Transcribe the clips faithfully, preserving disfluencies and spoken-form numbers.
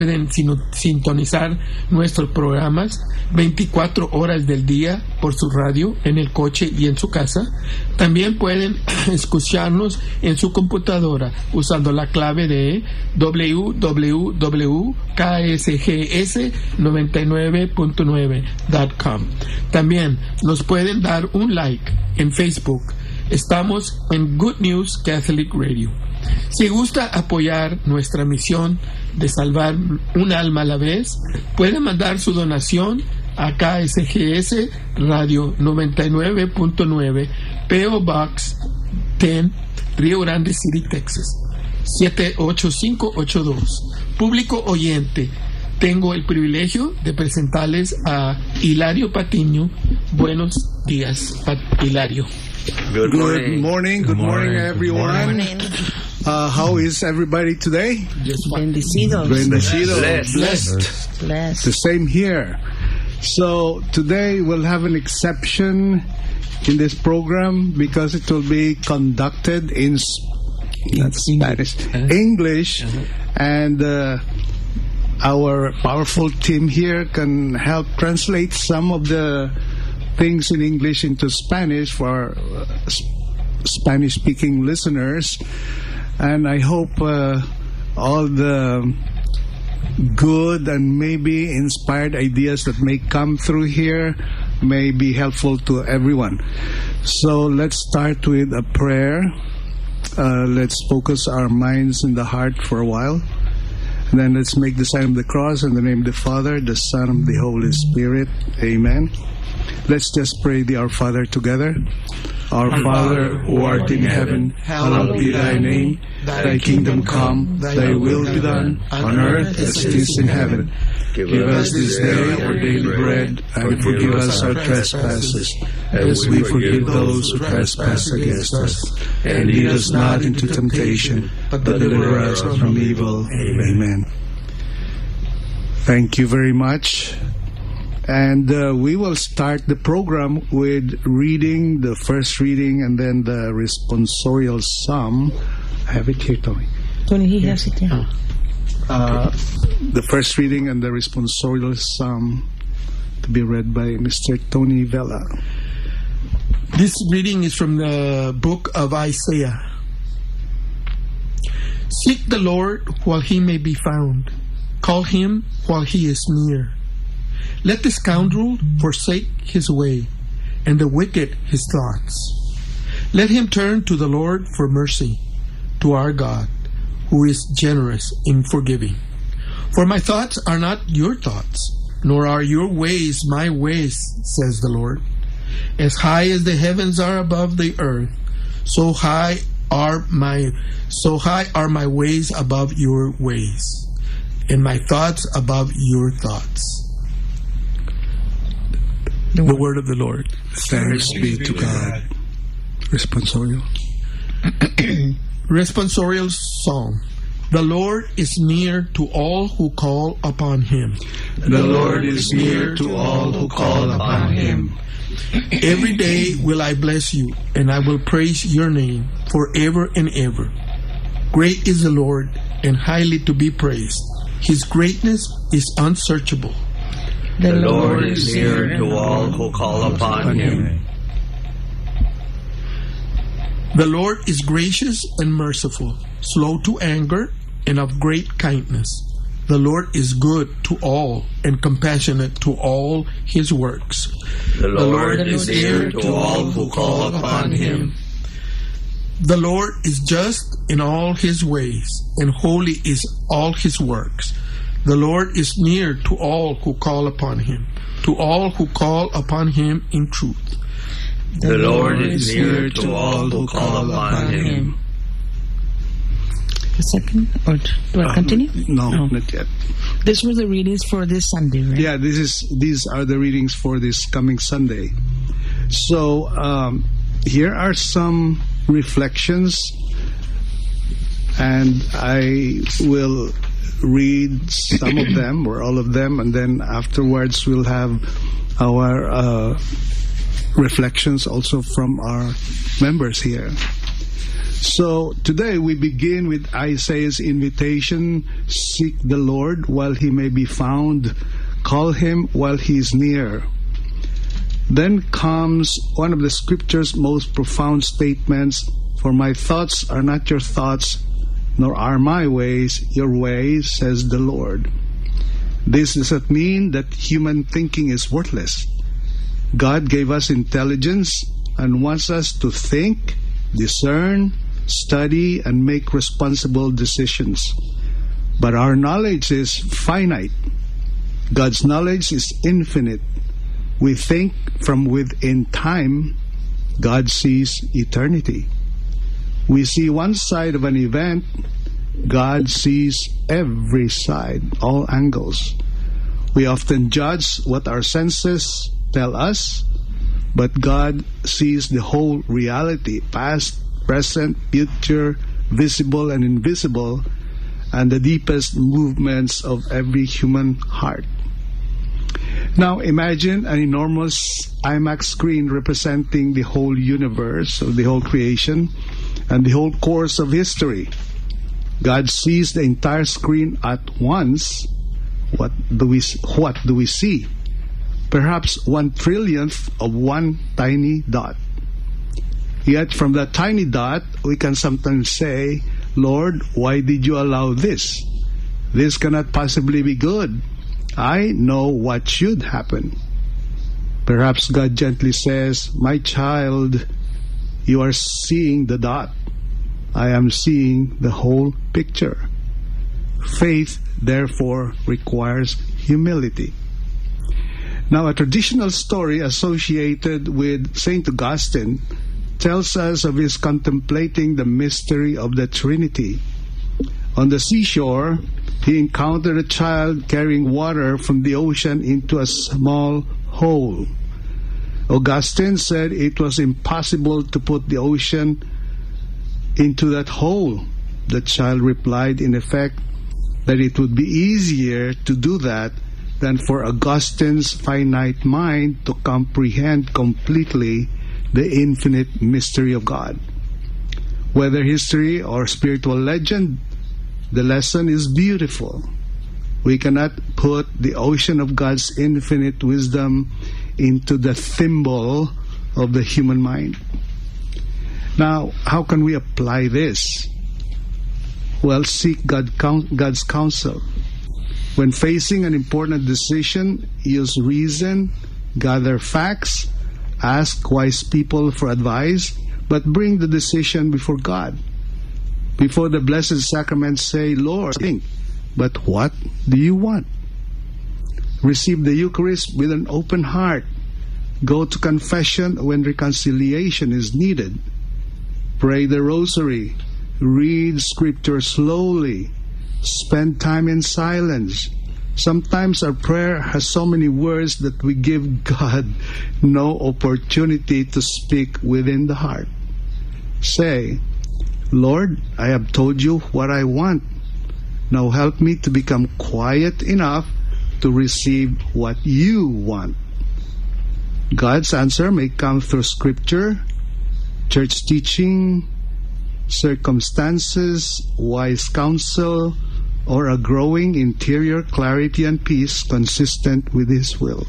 Pueden sintonizar nuestros programas veinticuatro horas del día por su radio, en el coche y en su casa. También pueden escucharnos en su computadora usando la clave de doble u doble u doble u punto k s g s noventa y nueve punto nueve punto com. También nos pueden dar un like en Facebook. Estamos en Good News Catholic Radio. Si gusta apoyar nuestra misión de salvar un alma a la vez, puede mandar su donación a K S G S Radio noventa y nueve punto nueve, P O Box diez, Rio Grande City, Texas siete ocho cinco ocho dos. Público oyente, tengo el privilegio de presentarles a Hilario Patiño. Buenos días, Hilario. Good morning. Good morning, good morning, everyone. Good morning. Uh, how is everybody today? Bendecidos. Bendecidos. Blessed. Blessed. Blessed. The same here. So today we'll have an exception in this program because it will be conducted in not Spanish, uh-huh. English, uh-huh. and uh, our powerful team here can help translate some of the things in English into Spanish for our uh, Spanish-speaking listeners. And I hope uh, all the good and maybe inspired ideas that may come through here may be helpful to everyone. So let's start with a prayer. Uh, let's focus our minds in the heart for a while. And then let's make the sign of the cross in the name of the Father, the Son, and the Holy Spirit. Amen. Let's just pray the Our Father together. Our Father, who art in heaven, hallowed be thy name. Thy kingdom come, thy will be done, on earth as it is in heaven. Give us this day our daily bread, and forgive us our trespasses, as we forgive those who trespass against us. And lead us not into temptation, but deliver us from evil. Amen. Thank you very much. And uh, we will start the program with reading the first reading and then the responsorial psalm. I have it here, Tony. Tony, he has it here. Uh, the first reading and the responsorial psalm to be read by Mister Tony Vela. This reading is from the book of Isaiah. Seek the Lord while he may be found. Call him while he is near. Let the scoundrel forsake his way, and the wicked his thoughts. Let him turn to the Lord for mercy, to our God, who is generous in forgiving. For my thoughts are not your thoughts, nor are your ways my ways, says the Lord. As high as the heavens are above the earth, so high are my so high are my ways above your ways, and my thoughts above your thoughts. The word, the word of the Lord. Thanks be to God. Responsorial. Responsorial Psalm. The Lord is near to all who call upon him. The Lord is near to all who call upon him. Every day will I bless you, and I will praise your name forever and ever. Great is the Lord, and highly to be praised. His greatness is unsearchable. The Lord is near to all who call upon him. The Lord is gracious and merciful, slow to anger, and of great kindness. The Lord is good to all, and compassionate to all his works. The Lord, the Lord is near to all who call upon him. The Lord is just in all his ways, and holy is all his works. The Lord is near to all who call upon him, to all who call upon him in truth. The, the Lord, Lord is near to all who call upon him. him. A second, or do I um, continue? No, no, not yet. These were the readings for this Sunday, right? Yeah, this is these are the readings for this coming Sunday. So um, here are some reflections, and I will read some of them or all of them, and then afterwards we'll have our uh, reflections also from our members here. So today we begin with Isaiah's invitation, seek the Lord while he may be found, call him while he is near. Then comes one of the scripture's most profound statements, for my thoughts are not your thoughts, nor are my ways your ways, says the Lord. This does not mean that human thinking is worthless. God gave us intelligence and wants us to think, discern, study, and make responsible decisions. But our knowledge is finite. God's knowledge is infinite. We think from within time. God sees eternity. We see one side of an event. God sees every side, all angles. We often judge what our senses tell us, but God sees the whole reality, past, present, future, visible and invisible, and the deepest movements of every human heart. Now imagine an enormous IMAX screen representing the whole universe, or the whole creation, and the whole course of history. God sees the entire screen at once. What do we what do we see? Perhaps one trillionth of one tiny dot. Yet from that tiny dot, we can sometimes say, Lord, why did you allow this? This cannot possibly be good. I know what should happen. Perhaps God gently says, my child, you are seeing the dot. I am seeing the whole picture. Faith, therefore, requires humility. Now, a traditional story associated with Saint Augustine tells us of his contemplating the mystery of the Trinity. On the seashore, he encountered a child carrying water from the ocean into a small hole. Augustine said it was impossible to put the ocean into that hole. The child replied, in effect, that it would be easier to do that than for Augustine's finite mind to comprehend completely the infinite mystery of God. Whether history or spiritual legend, the lesson is beautiful. We cannot put the ocean of God's infinite wisdom into the thimble of the human mind. Now, how can we apply this? Well, seek God, God's counsel. When facing an important decision, use reason, gather facts, ask wise people for advice, but bring the decision before God. Before the Blessed Sacrament, say, Lord, think, but what do you want? Receive the Eucharist with an open heart. Go to confession when reconciliation is needed. Pray the Rosary. Read Scripture slowly. Spend time in silence. Sometimes our prayer has so many words that we give God no opportunity to speak within the heart. Say, Lord, I have told you what I want. Now help me to become quiet enough to receive what you want. God's answer may come through Scripture, church teaching, circumstances, wise counsel, or a growing interior clarity and peace consistent with His will.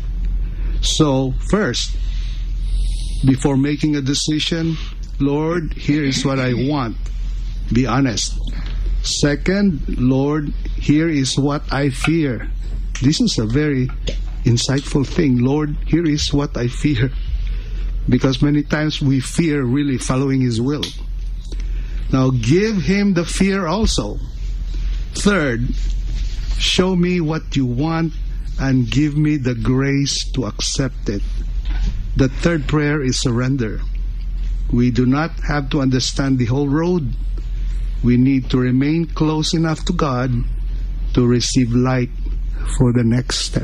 So, first, before making a decision, Lord, here is what I want. Be honest. Second, Lord, here is what I fear. This is a very insightful thing. Lord, here is what I fear. Because many times we fear really following His will. Now, give Him the fear also. Third, show me what you want and give me the grace to accept it. The third prayer is surrender. We do not have to understand the whole road. We need to remain close enough to God to receive light for the next step.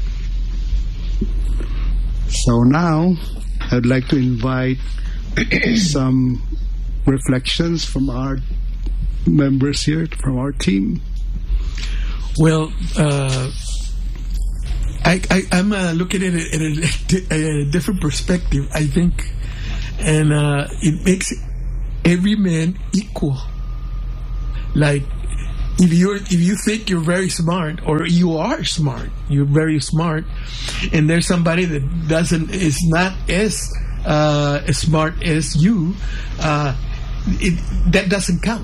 So now, I'd like to invite some reflections from our members here, from our team. Well, uh, I, I, I'm uh, looking at it in a, a different perspective, I think. And uh, it makes every man equal. Like, if you're if you think you're very smart, or you are smart, you're very smart, and there's somebody that doesn't is not as uh, as smart as you, uh, it, that doesn't count.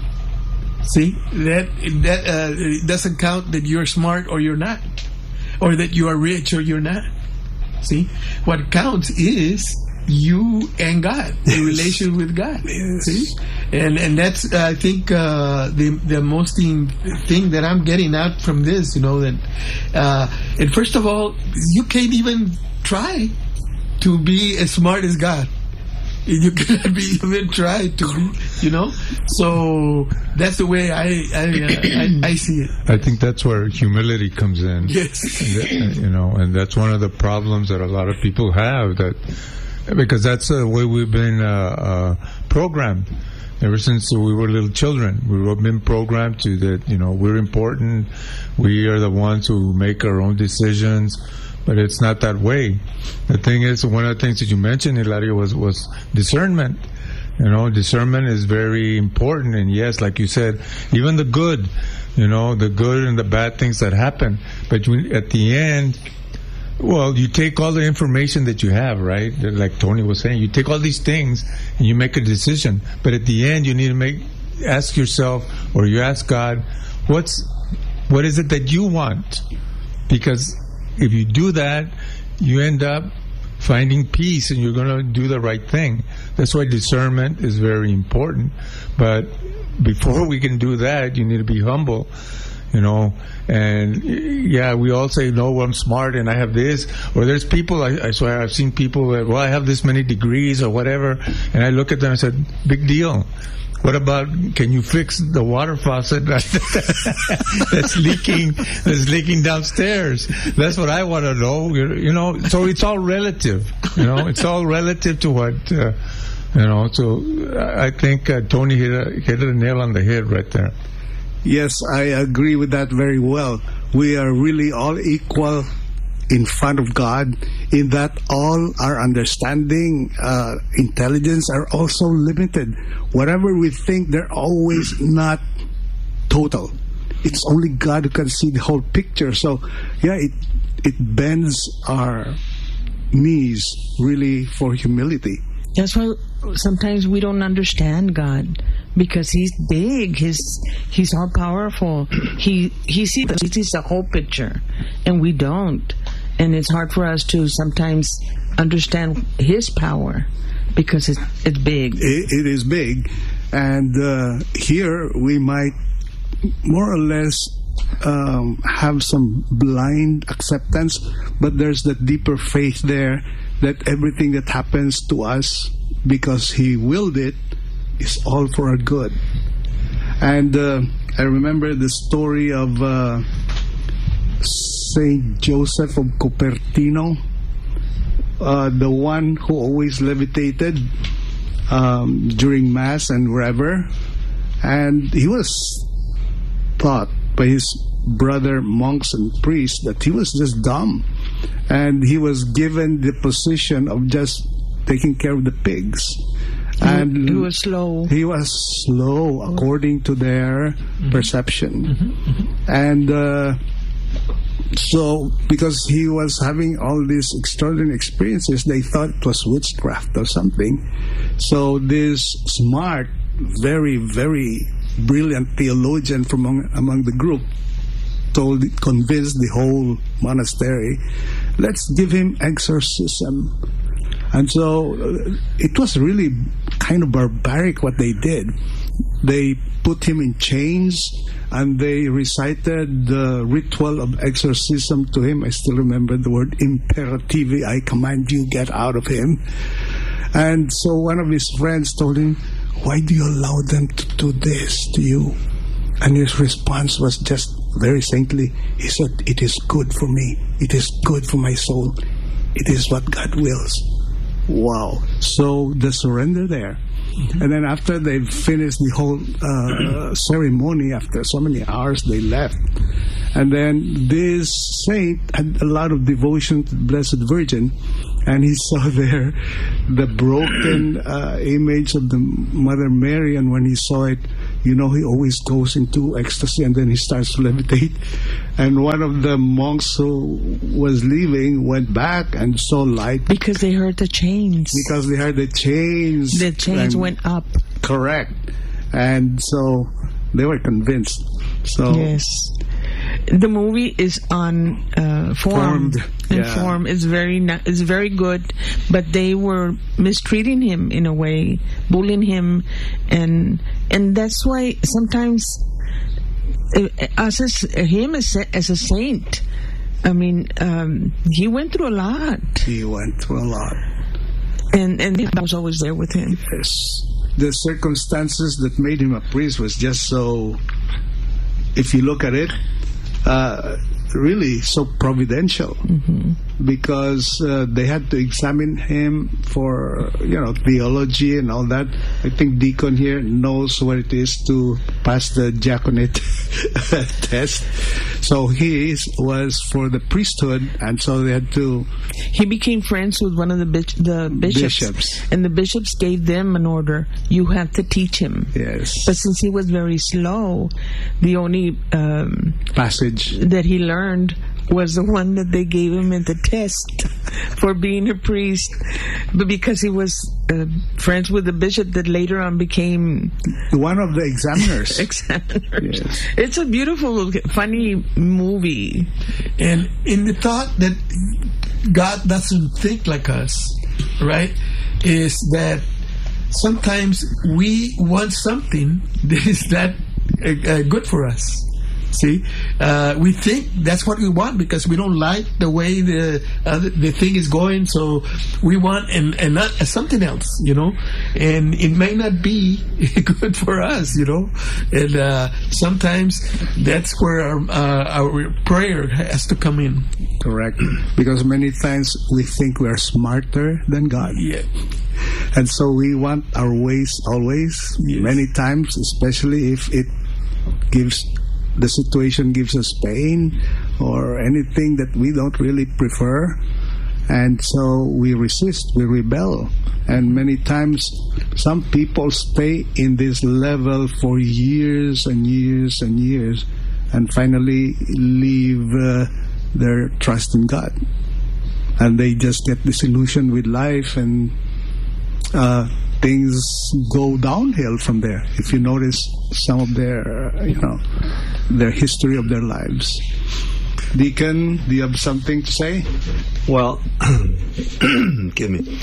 See, that that uh, it doesn't count that you're smart or you're not, or that you are rich or you're not. See, what counts is you and God, the yes. relation with God. Yes. See, and and that's uh, I think uh, the the most thing, thing that I'm getting out from this, you know, that uh, and first of all, you can't even try to be as smart as God. You cannot be even try to be, you know. So that's the way I I, uh, I I see it. I think that's where humility comes in. Yes, you know, and that's one of the problems that a lot of people have, that. Because that's the way we've been uh, uh, programmed ever since we were little children. We've been programmed to that, you know, we're important. We are the ones who make our own decisions. But it's not that way. The thing is, one of the things that you mentioned, Hilario, was, was discernment. You know, discernment is very important. And yes, like you said, even the good, you know, the good and the bad things that happen. But you, at the end... Well, you take all the information that you have, right? Like Tony was saying, you take all these things and you make a decision. But at the end, you need to make ask yourself, or you ask God, what's what is it that you want? Because if you do that, you end up finding peace, and you're going to do the right thing. That's why discernment is very important. But before we can do that, you need to be humble. You know, and yeah, we all say, no, I'm smart and I have this. Or there's people, I, I swear, I've seen people that, well, I have this many degrees or whatever. And I look at them and said, big deal. What about, can you fix the water faucet that's leaking, that's leaking downstairs? That's what I want to know. You know, so it's all relative. You know, it's all relative to what, uh, you know. So I think uh, Tony hit a, hit a nail on the head right there. Yes, I agree with that very well. We are really all equal in front of God, in that all our understanding, uh, intelligence are also limited. Whatever we think, they're always not total. It's only God who can see the whole picture. So, yeah, it it bends our knees really for humility. That's why sometimes we don't understand God, because He's big, He's He's all powerful. He He sees he sees the whole picture, and we don't. And it's hard for us to sometimes understand His power, because it's it's big. It, it is big, and uh, here we might more or less um, have some blind acceptance, but there's that deeper faith there, that everything that happens to us, because He willed it, is all for our good. And uh, I remember the story of uh, Saint Joseph of Cupertino, uh, the one who always levitated um, during Mass and wherever. And he was thought by his brother monks and priests that he was just dumb. And he was given the position of just taking care of the pigs. And he was slow. He was slow, according to their mm-hmm. perception. Mm-hmm. Mm-hmm. And uh, so, because he was having all these extraordinary experiences, they thought it was witchcraft or something. So this smart, very, very brilliant theologian from among, among the group told, convinced the whole monastery, let's give him exorcism. And so uh, it was really kind of barbaric what they did. They put him in chains and they recited the ritual of exorcism to him. I still remember the word imperativi, I command you, get out of him. And so one of his friends told him, why do you allow them to do this to you? And his response was just very saintly. He said, it is good for me. It is good for my soul. It is what God wills. Wow. So the surrender there. Mm-hmm. And then after they finished the whole uh, ceremony, after so many hours, they left. And then this saint had a lot of devotion to the Blessed Virgin. and he saw there the broken uh, image of the Mother Mary, and when he saw it, you know, he always goes into ecstasy, and then he starts to levitate. And one of the monks who was leaving went back and saw light. Because they heard the chains. Because they heard the chains. The chains and, went up. Correct. And so they were convinced. So yes. The movie is on uh, Form. Formed. And Yeah. Form is very ni- is very good, but they were mistreating him in a way, bullying him, and and that's why sometimes uh, us as him as a, as a saint. I mean, um, he went through a lot, he went through a lot. and and I was always there with him. Yes. The circumstances that made him a priest was just so, if you look at it, uh, really so providential, Mm-hmm. because uh, they had to examine him for, you know, theology and all that. I think Deacon here knows what it is to pass the diaconate test. So he is, was for the priesthood, and so they had to. He became friends with one of the bis- the bishops, Bishops. and the bishops gave them an order: you have to teach him. Yes. But since he was very slow, the only um, Passage. that he learned was the one that they gave him in the test for being a priest. But because he was uh, friends with the bishop that later on became One of the examiners. examiners. Yes. It's a beautiful, funny movie. And in the thought that God doesn't think like us, right, is that sometimes we want something that is not uh, uh, good for us. See, uh, we think that's what we want because we don't like the way the uh, the thing is going, so we want and and not uh, something else, you know. And it may not be good for us, you know. And uh, sometimes that's where our, uh, our prayer has to come in. Correct. Because many times we think we are smarter than God. Yeah. And so we want our ways always, Yes. many times, especially if it gives, the situation gives us pain or anything that we don't really prefer. And so we resist, we rebel. And many times some people stay in this level for years and years and years and finally leave uh, their trust in God. And they just get disillusioned with life, and uh, things go downhill from there. If you notice some of their, uh, you know, their history of their lives. Deacon, do you have something to say? Well, excuse me.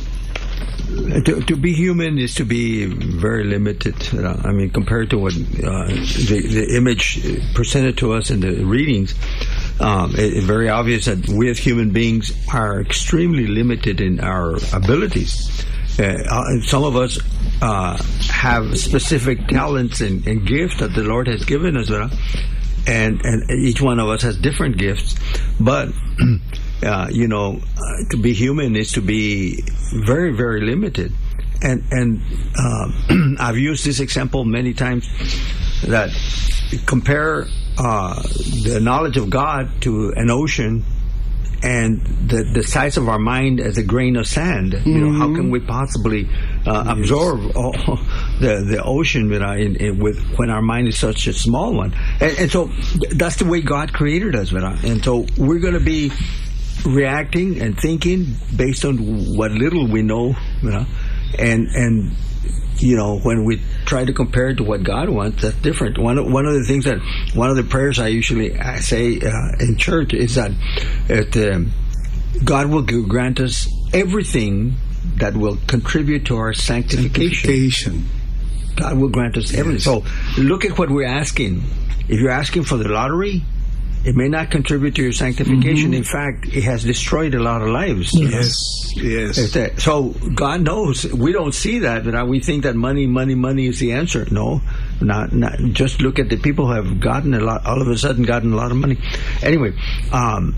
To, to be human is to be very limited. Uh, I mean, compared to what uh, the, the image presented to us in the readings, um, it, it's very obvious that we as human beings are extremely limited in our abilities. Uh, uh, some of us uh, have specific talents and, and gifts that the Lord has given us, uh, and and each one of us has different gifts. But uh, you know, uh, to be human is to be very, very limited. And and uh, I've used this example many times, that compare uh, the knowledge of God to an ocean, and the the size of our mind as a grain of sand. Mm-hmm. You know, how can we possibly uh, yes. absorb all the the ocean with, our, in, in, with when our mind is such a small one? And, and so that's the way God created us. And so we're going to be reacting and thinking based on what little we know. You know, and and. You know, when we try to compare it to what God wants, that's different. One of, one of the things that, one of the prayers I usually say uh, in church is that it, um, God will grant us everything that will contribute to our sanctification. Sanctification. God will grant us everything. Yes. So look at what we're asking. If you're asking for the lottery, it may not contribute to your sanctification. Mm-hmm. In fact, it has destroyed a lot of lives. Yes, yes. So God knows. We don't see that, but we think that money, money, money is the answer. No, not, not. Just look at the people who have gotten a lot, all of a sudden gotten a lot of money. Anyway, um,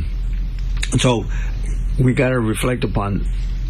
so we got to reflect upon,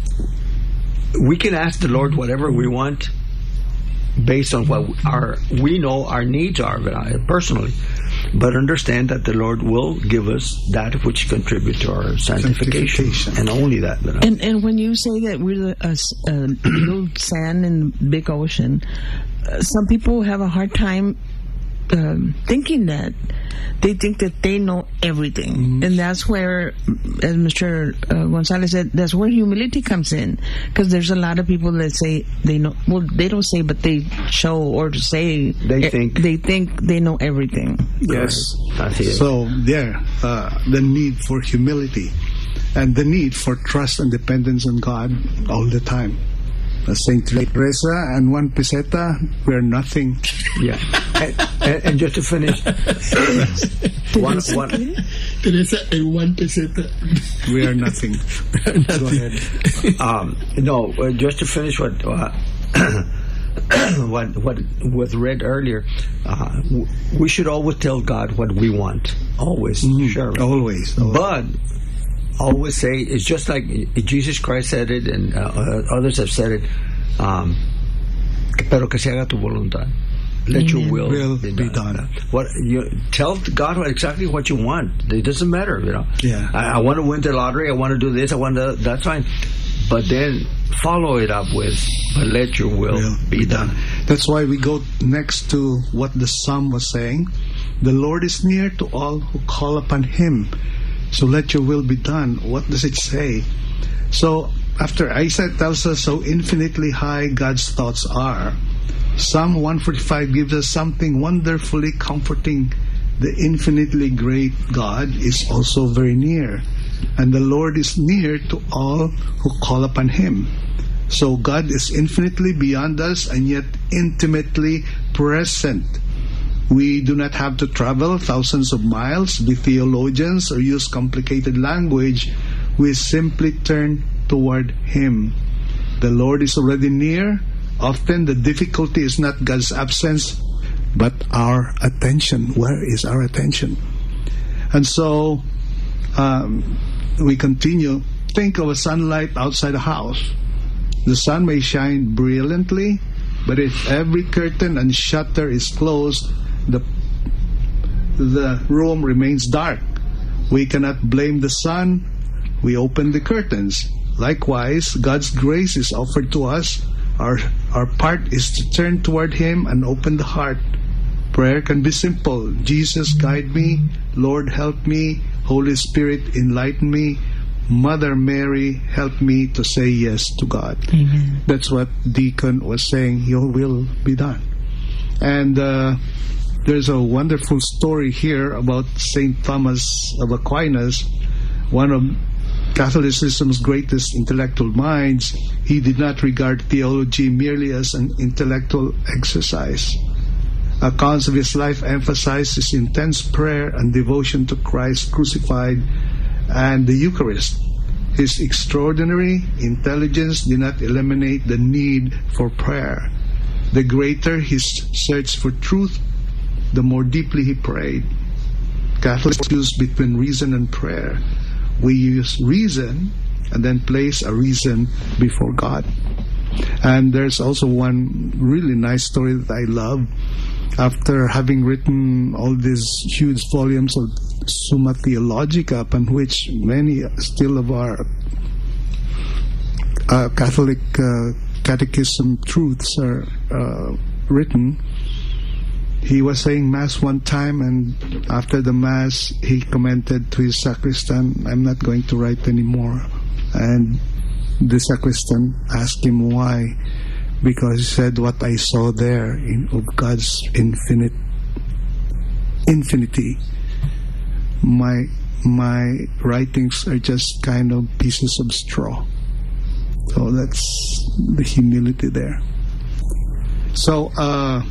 we can ask the Lord whatever we want based on what our we know our needs are, personally. But understand that the Lord will give us that which contributes to our sanctification, sanctification. And only that. You know? And and when you say that we're a, a little sand in the big ocean, uh, some people have a hard time um, thinking that. They think that they know everything. Mm-hmm. And that's where, as Mister Uh, Gonzalez said, that's where humility comes in. Because there's a lot of people that say they know, well, they don't say, but they show or say they think they think they know everything. Yes. Right. So there, uh, the need for humility and the need for trust and dependence on God all the time. Uh, Saint Teresa and one peseta, we're nothing. Yeah. and, and, and just to finish, one, one, Teresa and one peseta. We are nothing. nothing. Go ahead. Um, no, uh, just to finish what uh, what what was read earlier, uh, w- we should always tell God what we want. Always, mm, sure, always, always. But always say, it's just like Jesus Christ said it, and uh, others have said it. Um, Pero que se haga tu voluntad. Let Amen. your will, will be, be done. done. What you tell God what, exactly what you want. It doesn't matter, you know. Yeah. I, I want to win the lottery. I want to do this. I want to. That's fine. But then follow it up with, but let your will, will be, be done. done. That's why we go next to what the Psalm was saying. The Lord is near to all who call upon Him. So let your will be done. What does it say? So after Isaiah tells us how infinitely high God's thoughts are, Psalm one forty-five gives us something wonderfully comforting. The infinitely great God is also very near, and the Lord is near to all who call upon Him. So God is infinitely beyond us and yet intimately present. We do not have to travel thousands of miles, be theologians, or use complicated language. We simply turn toward Him. The Lord is already near. Often the difficulty is not God's absence, but our attention. Where is our attention? And so um, we continue. Think of a sunlight outside a house. The sun may shine brilliantly, but if every curtain and shutter is closed, the the room remains dark. We cannot blame the sun. We open the curtains. Likewise, God's grace is offered to us. Our our part is to turn toward Him and open the heart. Prayer can be simple. Jesus, guide me. Lord, help me. Holy Spirit, enlighten me. Mother Mary, help me to say yes to God. Amen. That's what Deacon was saying. Your will be done. And uh, there's a wonderful story here about Saint Thomas of Aquinas, one of Catholicism's greatest intellectual minds. He did not regard theology merely as an intellectual exercise. Accounts of his life emphasize his intense prayer and devotion to Christ crucified and the Eucharist. His extraordinary intelligence did not eliminate the need for prayer. The greater his search for truth, the more deeply he prayed. Catholics choose between reason and prayer. We use reason and then place a reason before God. And there's also one really nice story that I love. After having written all these huge volumes of Summa Theologica, upon which many still of our uh, Catholic uh, catechism truths are uh, written, he was saying Mass one time, and after the Mass, he commented to his sacristan, "I'm not going to write anymore." And the sacristan asked him why. Because he said, what I saw there in, of God's infinite infinity, my my writings are just kind of pieces of straw. So that's the humility there. So uh,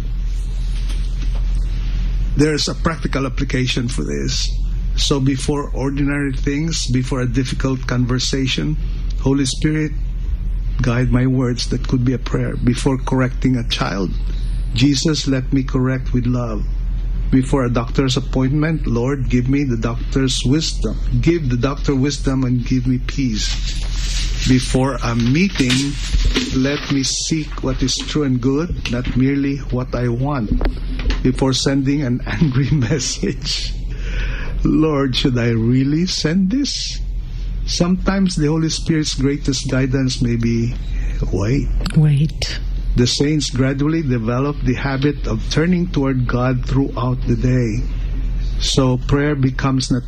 there's a practical application for this. So before ordinary things, before a difficult conversation, Holy Spirit, guide my words. That could be a prayer. Before correcting a child, Jesus, let me correct with love. Before a doctor's appointment, Lord, give me the doctor's wisdom. Give the doctor wisdom and give me peace. Before a meeting, let me seek what is true and good, not merely what I want. Before sending an angry message, Lord, should I really send this? Sometimes the Holy Spirit's greatest guidance may be, wait. Wait. The saints gradually develop the habit of turning toward God throughout the day. So prayer becomes not